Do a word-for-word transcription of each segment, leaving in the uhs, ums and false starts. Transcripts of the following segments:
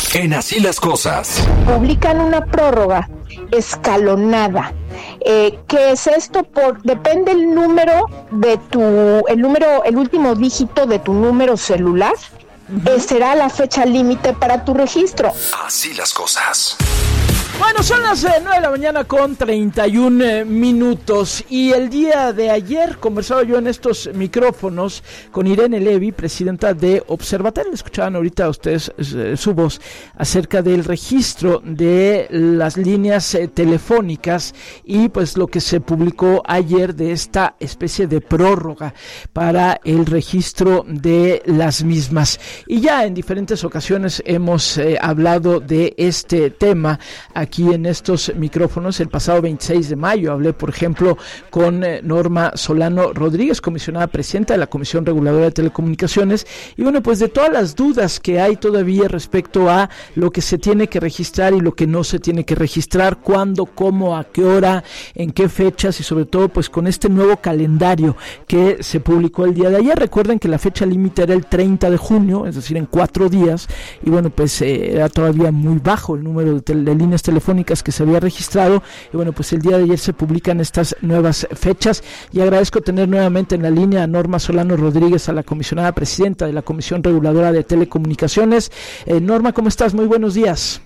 En Así las Cosas. Publican una prórroga escalonada. Eh, ¿Qué es esto? Por, depende el número de tu, el número, el último dígito de tu número celular, uh-huh. eh, será la fecha límite para tu registro. Así las cosas. Bueno, son las eh, nueve de la mañana con treinta y un eh, minutos y el día de ayer conversaba yo en estos micrófonos con Irene Levy, presidenta de Observatorio. Escuchaban ahorita ustedes eh, su voz acerca del registro de las líneas eh, telefónicas y pues lo que se publicó ayer de esta especie de prórroga para el registro de las mismas. Y ya en diferentes ocasiones hemos eh, hablado de este tema aquí en estos micrófonos. El pasado veintiséis de mayo hablé, por ejemplo, con eh, Norma Solano Rodríguez, comisionada presidenta de la Comisión Reguladora de Telecomunicaciones, y bueno, pues de todas las dudas que hay todavía respecto a lo que se tiene que registrar y lo que no se tiene que registrar, cuándo, cómo, a qué hora, en qué fechas y sobre todo pues con este nuevo calendario que se publicó el día de ayer. Recuerden que la fecha límite era el treinta de junio, es decir, en cuatro días, y bueno, pues eh, era todavía muy bajo el número de, tel- de líneas telefónicas telefónicas que se había registrado y bueno, pues el día de ayer se publican estas nuevas fechas y agradezco tener nuevamente en la línea a Norma Solano Rodríguez, a la comisionada presidenta de la Comisión Reguladora de Telecomunicaciones. Eh, Norma, ¿cómo estás? Muy buenos días.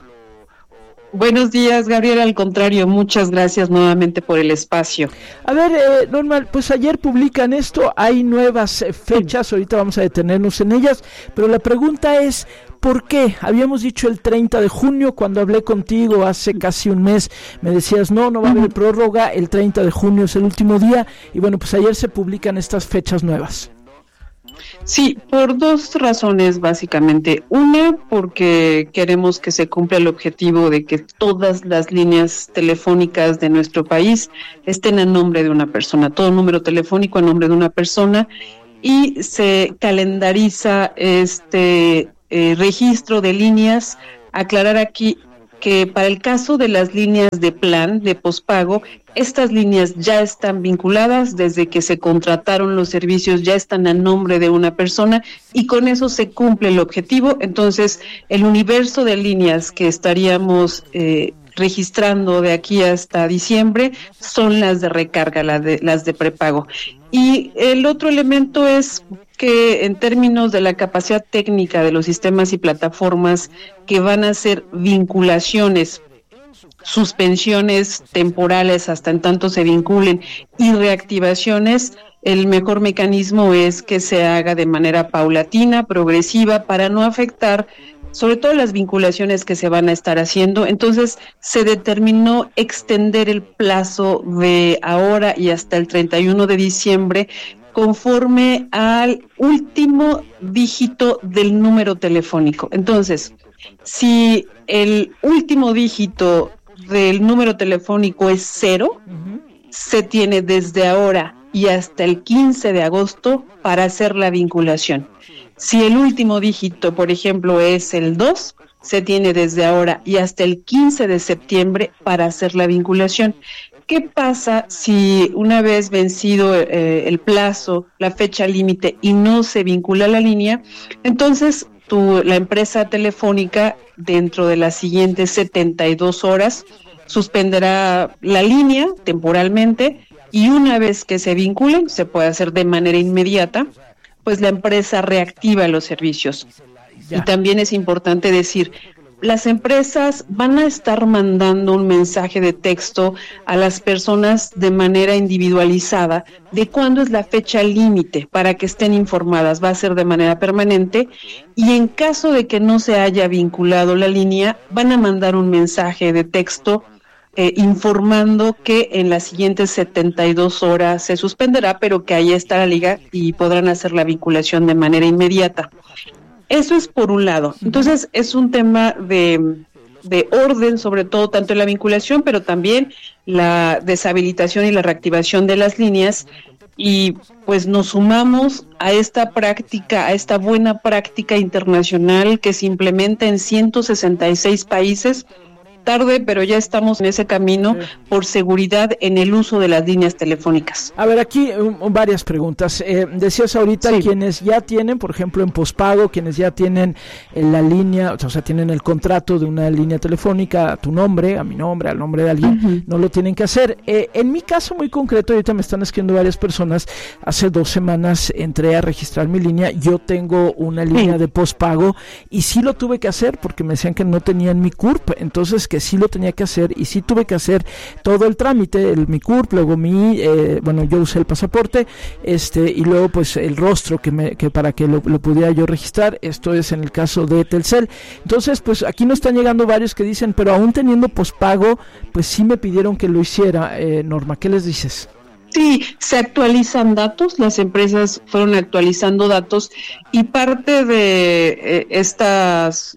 Buenos días, Gabriel, al contrario, muchas gracias nuevamente por el espacio. A ver, eh, Norma, pues ayer publican esto, hay nuevas eh, fechas, ahorita vamos a detenernos en ellas, pero la pregunta es, ¿por qué? Habíamos dicho el treinta de junio, cuando hablé contigo hace casi un mes, me decías, no, no va a haber prórroga, el treinta de junio es el último día, y bueno, pues ayer se publican estas fechas nuevas. Sí, por dos razones básicamente. Una, porque queremos que se cumpla el objetivo de que todas las líneas telefónicas de nuestro país estén a nombre de una persona, todo número telefónico a nombre de una persona, y se calendariza este eh, registro de líneas. Aclarar aquí que para el caso de las líneas de plan, de pospago, estas líneas ya están vinculadas desde que se contrataron los servicios, ya están a nombre de una persona y con eso se cumple el objetivo. Entonces, el universo de líneas que estaríamos eh, registrando de aquí hasta diciembre son las de recarga, las de, las de prepago. Y el otro elemento es que en términos de la capacidad técnica de los sistemas y plataformas que van a hacer vinculaciones, suspensiones temporales hasta en tanto se vinculen y reactivaciones, el mejor mecanismo es que se haga de manera paulatina, progresiva, para no afectar sobre todo las vinculaciones que se van a estar haciendo. Entonces se determinó extender el plazo de ahora y hasta el treinta y uno de diciembre conforme al último dígito del número telefónico. Entonces, si el último dígito del número telefónico es cero, uh-huh. se tiene desde ahora y hasta el quince de agosto para hacer la vinculación. Si el último dígito, por ejemplo, es el dos, se tiene desde ahora y hasta el quince de septiembre para hacer la vinculación. ¿Qué pasa si una vez vencido eh, el plazo, la fecha límite y no se vincula la línea? Entonces, tu, la empresa telefónica, dentro de las siguientes setenta y dos horas, suspenderá la línea temporalmente y una vez que se vinculen, se puede hacer de manera inmediata, pues la empresa reactiva los servicios. Ya. Y también es importante decir, las empresas van a estar mandando un mensaje de texto a las personas de manera individualizada de cuándo es la fecha límite para que estén informadas. Va a ser de manera permanente y en caso de que no se haya vinculado la línea, van a mandar un mensaje de texto Eh, informando que en las siguientes setenta y dos horas se suspenderá, pero que ahí está la liga y podrán hacer la vinculación de manera inmediata. Eso es por un lado. Entonces es un tema de, de orden, sobre todo tanto en la vinculación, pero también la deshabilitación y la reactivación de las líneas. Y pues nos sumamos a esta práctica, a esta buena práctica internacional que se implementa en ciento sesenta y seis países, tarde, pero ya estamos en ese camino sí. por seguridad en el uso de las líneas telefónicas. A ver, aquí um, varias preguntas. Eh, decías ahorita sí. quienes ya tienen, por ejemplo, en pospago, quienes ya tienen eh, la línea, o sea, tienen el contrato de una línea telefónica a tu nombre, a mi nombre, al nombre de alguien, uh-huh. no lo tienen que hacer. Eh, en mi caso muy concreto, ahorita me están escribiendo varias personas, hace dos semanas entré a registrar mi línea, yo tengo una línea sí. de pospago y sí lo tuve que hacer porque me decían que no tenían mi C U R P, entonces que sí lo tenía que hacer y sí tuve que hacer todo el trámite, el mi C U R P, luego mi, eh, bueno, yo usé el pasaporte, este, y luego pues el rostro que me, que para que lo, lo pudiera yo registrar. Esto es en el caso de Telcel. Entonces pues aquí nos están llegando varios que dicen, pero aún teniendo pospago, pues sí me pidieron que lo hiciera. eh, Norma, ¿qué les dices? Sí, se actualizan datos, las empresas fueron actualizando datos y parte de eh, estas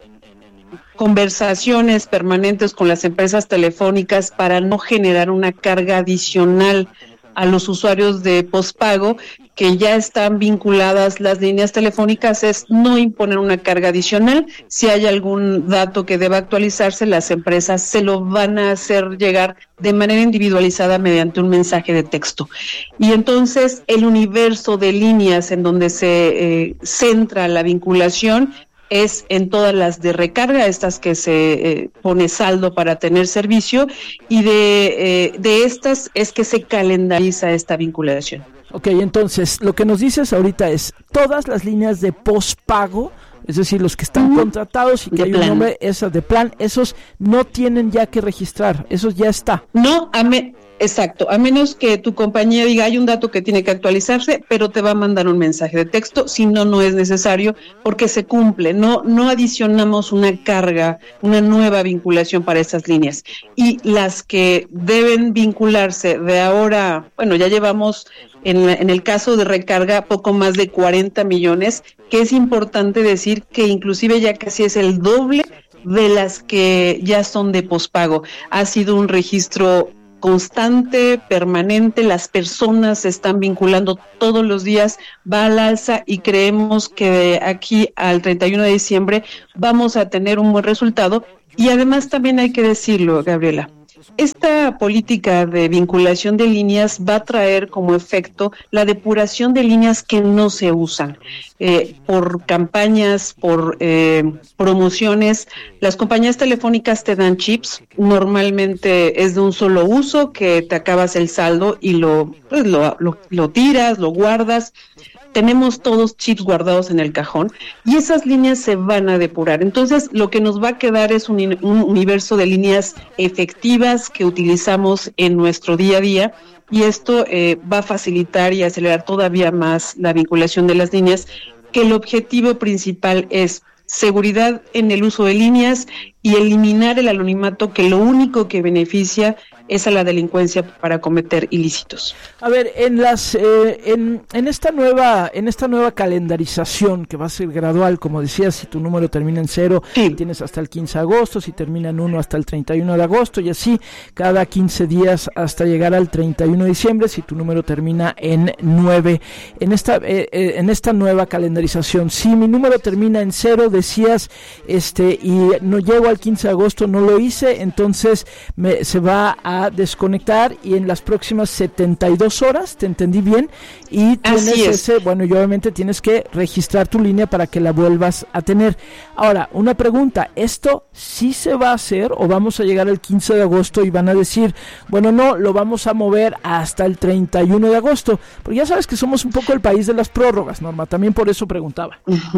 conversaciones permanentes con las empresas telefónicas para no generar una carga adicional a los usuarios de pospago que ya están vinculadas las líneas telefónicas es no imponer una carga adicional. Si hay algún dato que deba actualizarse, las empresas se lo van a hacer llegar de manera individualizada mediante un mensaje de texto. Y entonces el universo de líneas en donde se eh, centra la vinculación es en todas las de recarga, estas que se eh, pone saldo para tener servicio, y de, eh, de estas es que se calendariza esta vinculación. Ok, entonces, lo que nos dices ahorita es, todas las líneas de pospago, es decir, los que están uh-huh. contratados y que de hay plan. un nombre, esas de plan, esos no tienen ya que registrar, esos ya está. No, a me... Exacto, a menos que tu compañía diga hay un dato que tiene que actualizarse, pero te va a mandar un mensaje de texto, si no, no es necesario porque se cumple, no, no adicionamos una carga, una nueva vinculación para esas líneas. Y las que deben vincularse de ahora, bueno, ya llevamos en, en el caso de recarga poco más de cuarenta millones, que es importante decir que inclusive ya casi es el doble de las que ya son de pospago. Ha sido un registro constante, permanente, las personas se están vinculando todos los días, va al alza y creemos que de aquí al treinta y uno de diciembre vamos a tener un buen resultado. Y además también hay que decirlo, Gabriela, esta política de vinculación de líneas va a traer como efecto la depuración de líneas que no se usan. Eh, por campañas, por eh, promociones, las compañías telefónicas te dan chips, normalmente es de un solo uso, que te acabas el saldo y lo, pues, lo, lo, lo tiras, lo guardas. Tenemos todos chips guardados en el cajón y esas líneas se van a depurar. Entonces, lo que nos va a quedar es un, un universo de líneas efectivas que utilizamos en nuestro día a día, y esto eh, va a facilitar y acelerar todavía más la vinculación de las líneas, que el objetivo principal es seguridad en el uso de líneas y eliminar el anonimato, que lo único que beneficia es a la delincuencia para cometer ilícitos. A ver, en las eh, en, en esta nueva en esta nueva calendarización que va a ser gradual, como decías, si tu número termina en cero, sí. tienes hasta el quince de agosto, si termina en uno hasta el treinta y uno de agosto, y así cada quince días hasta llegar al treinta y uno de diciembre, si tu número termina en nueve. En esta eh, eh, en esta nueva calendarización, si mi número termina en cero, decías, este y no llego al quince de agosto, no lo hice, entonces me, se va a a desconectar y en las próximas setenta y dos horas, ¿te entendí bien? Y tienes ese, bueno, y obviamente tienes que registrar tu línea para que la vuelvas a tener. Ahora, una pregunta, ¿esto sí se va a hacer o vamos a llegar al quince de agosto y van a decir, bueno, no, lo vamos a mover hasta el treinta y uno de agosto? Porque ya sabes que somos un poco el país de las prórrogas, Norma, también por eso preguntaba.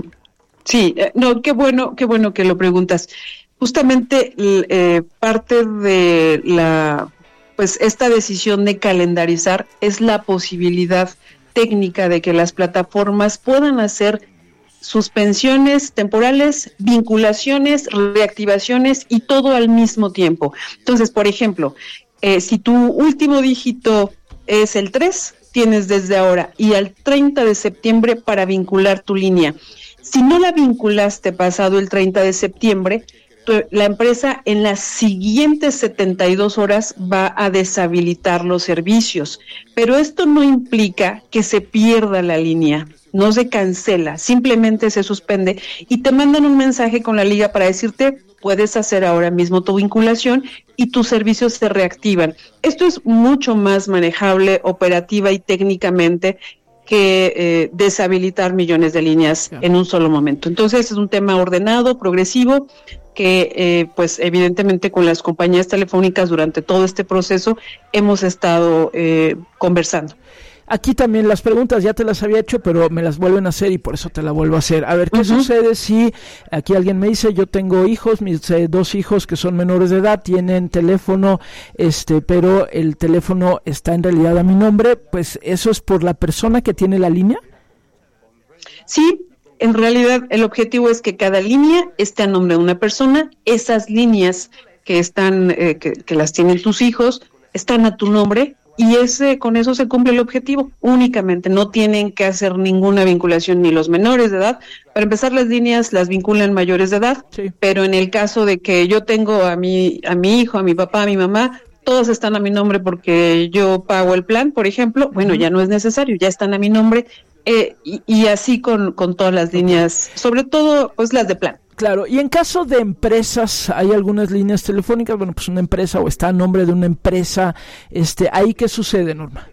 Sí, no, qué bueno, qué bueno que lo preguntas. Justamente eh, parte de la, pues esta decisión de calendarizar es la posibilidad técnica de que las plataformas puedan hacer suspensiones temporales, vinculaciones, reactivaciones y todo al mismo tiempo. Entonces, por ejemplo, eh, si tu último dígito es el tres, tienes desde ahora y al treinta de septiembre para vincular tu línea. Si no la vinculaste pasado el treinta de septiembre, la empresa en las siguientes setenta y dos horas va a deshabilitar los servicios, pero esto no implica que se pierda la línea. no se cancela, simplemente se suspende y te mandan un mensaje con la liga para decirte puedes hacer ahora mismo tu vinculación y tus servicios se reactivan. Esto es mucho más manejable operativa y técnicamente que eh, deshabilitar millones de líneas claro. en un solo momento. Entonces es un tema ordenado, progresivo, que eh, pues evidentemente con las compañías telefónicas durante todo este proceso hemos estado eh, conversando. Aquí también las preguntas ya te las había hecho, pero me las vuelven a hacer y por eso te la vuelvo a hacer. A ver, ¿qué uh-huh. sucede si aquí alguien me dice, yo tengo hijos, mis eh, dos hijos que son menores de edad, tienen teléfono, este, pero el teléfono está en realidad a mi nombre, pues ¿eso es por la persona que tiene la línea? Sí, en realidad el objetivo es que cada línea esté a nombre de una persona, esas líneas que están, eh, que, que las tienen tus hijos, están a tu nombre. Y ese con eso se cumple el objetivo únicamente, no tienen que hacer ninguna vinculación ni los menores de edad. Para empezar, las líneas las vinculan mayores de edad, sí. pero en el caso de que yo tengo a mi a mi hijo, a mi papá, a mi mamá, todos están a mi nombre porque yo pago el plan, por ejemplo, bueno, uh-huh. ya no es necesario, ya están a mi nombre, eh, y, y así con, con todas las líneas, sobre todo pues las de plan. Claro, y en caso de empresas, hay algunas líneas telefónicas, bueno, pues una empresa o está a nombre de una empresa, este, ¿ahí qué sucede, Norma?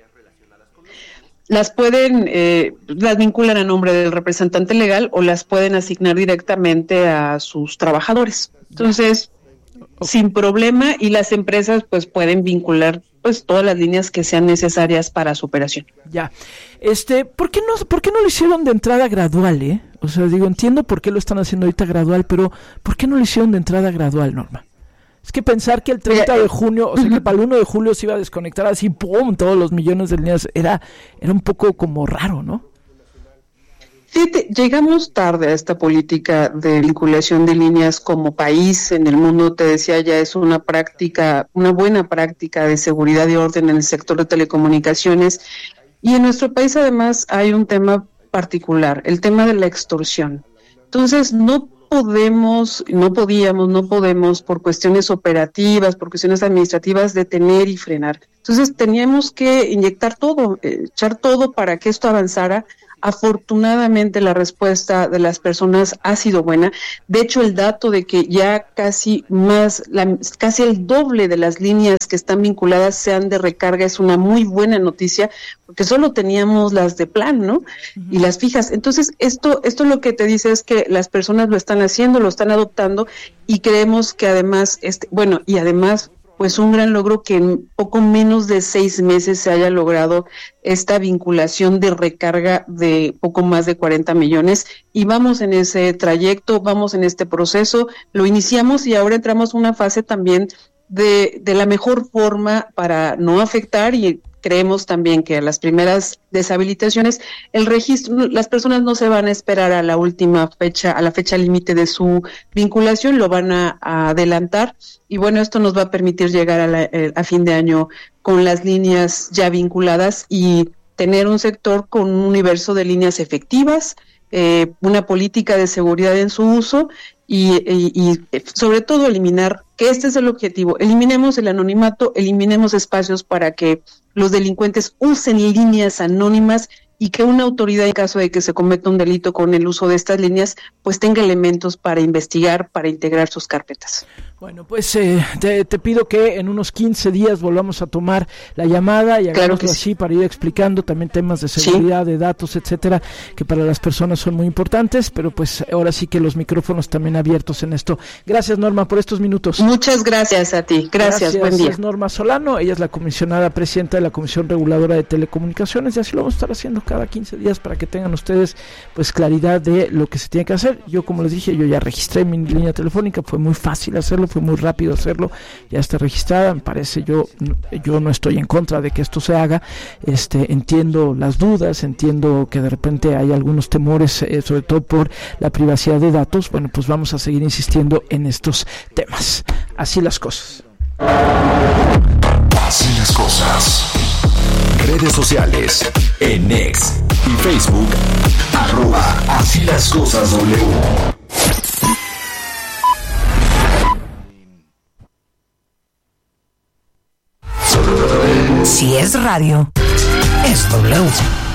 Las pueden, eh, las vinculan a nombre del representante legal o las pueden asignar directamente a sus trabajadores. Entonces, okay. sin problema, y las empresas pues pueden vincular pues todas las líneas que sean necesarias para su operación. Ya, este, ¿por qué no, por qué no lo hicieron de entrada gradual, eh? O sea, digo, entiendo por qué lo están haciendo ahorita gradual, pero ¿por qué no lo hicieron de entrada gradual, Norma? Es que pensar que el treinta de junio, o sea, que para el uno de julio se iba a desconectar así, ¡pum!, todos los millones de líneas, era, era un poco como raro, ¿no? Fíjate, llegamos tarde a esta política de vinculación de líneas como país en el mundo. Te decía, ya es una práctica, una buena práctica de seguridad y orden en el sector de telecomunicaciones. Y en nuestro país además hay un tema particular, el tema de la extorsión. Entonces no podemos, no podíamos, no podemos por cuestiones operativas, por cuestiones administrativas detener y frenar. Entonces teníamos que inyectar todo, eh, echar todo para que esto avanzara. Afortunadamente la respuesta de las personas ha sido buena. De hecho, el dato de que ya casi más, la, casi el doble de las líneas que están vinculadas sean de recarga es una muy buena noticia, porque solo teníamos las de plan, ¿no? Uh-huh. Y las fijas. Entonces, esto, esto lo que te dice es que las personas lo están haciendo, lo están adoptando, y creemos que además, este, bueno, y además, pues un gran logro que en poco menos de seis meses se haya logrado esta vinculación de recarga de poco más de cuarenta millones, y vamos en ese trayecto, vamos en este proceso, lo iniciamos y ahora entramos en una fase también de, de la mejor forma para no afectar, y creemos también que a las primeras deshabilitaciones el registro, las personas no se van a esperar a la última fecha, a la fecha límite de su vinculación, lo van a, a adelantar, y bueno, esto nos va a permitir llegar a, la, a fin de año con las líneas ya vinculadas y tener un sector con un universo de líneas efectivas, eh, una política de seguridad en su uso, y, y, y sobre todo eliminar, que este es el objetivo, eliminemos el anonimato, eliminemos espacios para que los delincuentes usen líneas anónimas, y que una autoridad, en caso de que se cometa un delito con el uso de estas líneas, pues tenga elementos para investigar, para integrar sus carpetas. Bueno, pues eh, te, te pido que en unos quince días volvamos a tomar la llamada y hagámoslo claro así, sí, para ir explicando también temas de seguridad, sí, de datos, etcétera, que para las personas son muy importantes, pero pues ahora sí que los micrófonos también abiertos en esto. Gracias, Norma, por estos minutos. Muchas gracias a ti. Gracias, gracias, buen día. Es Norma Solano, ella es la comisionada presidenta de la Comisión Reguladora de Telecomunicaciones, y así lo vamos a estar haciendo cada quince días para que tengan ustedes pues claridad de lo que se tiene que hacer. Yo, como les dije, yo ya registré mi línea telefónica, fue muy fácil hacerlo, fue muy rápido hacerlo, ya está registrada, me parece, yo yo no estoy en contra de que esto se haga, este entiendo las dudas, entiendo que de repente hay algunos temores, eh, sobre todo por la privacidad de datos. Bueno, pues vamos a seguir insistiendo en estos temas. Así las cosas. Así las cosas. Redes sociales, en X y Facebook, arroba Así las cosas W. Si es radio, es W.